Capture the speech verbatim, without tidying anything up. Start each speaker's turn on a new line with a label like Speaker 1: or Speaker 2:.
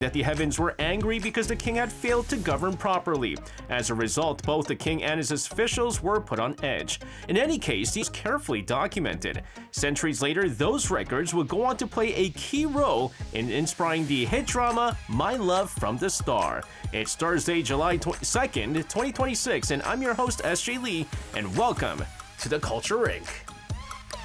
Speaker 1: that the heavens were angry because the king had failed to govern properly. As a result, both the king and his officials were put on edge. In any case, these carefully documented. Centuries later, those records would go on to play a key role in inspiring the hit drama My Love from the Star. It's Thursday, July second, twenty twenty-six, and I'm your host, S J Lee, and welcome to the Culture Inc.